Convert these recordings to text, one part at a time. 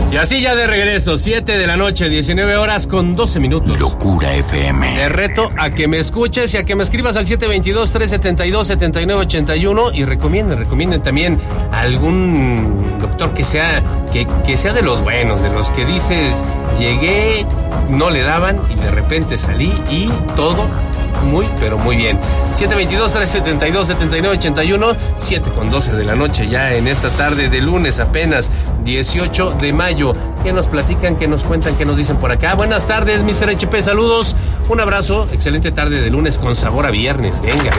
Y así ya de regreso, 7 de la noche, 19 horas con 12 minutos. Locura FM. Te reto a que me escuches y a que me escribas al 722-372-7981 y recomienden también a algún doctor que sea de los buenos, de los que dices, llegué, no le daban y de repente salí y todo muy, pero muy bien. 722-372-7981, 7:12 de la noche ya en esta tarde de lunes apenas 18 de mayo. ¿Qué nos platican, qué nos cuentan, qué nos dicen por acá? Buenas tardes, Mr. HP, saludos, un abrazo, excelente tarde de lunes con sabor a viernes. Venga.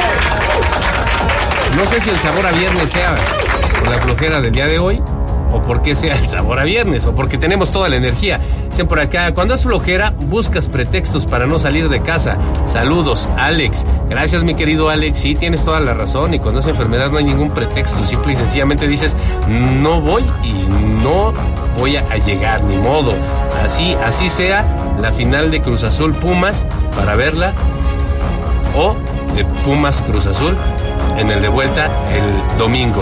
No sé si el sabor a viernes sea por la flojera del día de hoy o porque sea el sabor a viernes, o porque tenemos toda la energía. Dicen por acá, cuando es flojera, buscas pretextos para no salir de casa. Saludos, Alex. Gracias, mi querido Alex. Sí, tienes toda la razón, y cuando es enfermedad no hay ningún pretexto. Simple y sencillamente dices, no voy y no voy a llegar, ni modo. Así sea la final de Cruz Azul Pumas para verla, o de Pumas Cruz Azul en el de vuelta el domingo.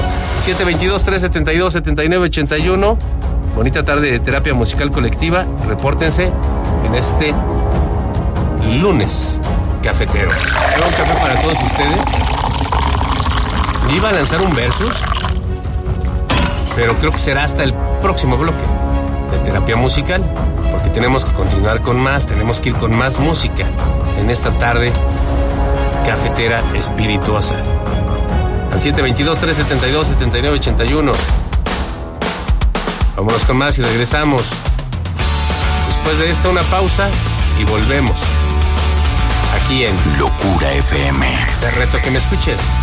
722-372-7981. Bonita tarde de terapia musical colectiva. Repórtense en este lunes cafetero. Tengo un café para todos ustedes. Iba a lanzar un versus, pero creo que será hasta el próximo bloque de terapia musical, porque tenemos que continuar con más, tenemos que ir con más música en esta tarde cafetera espirituosa. Al 722-372-7981. Vámonos con más y regresamos. Después de esto, una pausa y volvemos. Aquí en Locura FM. Te reto a que me escuches.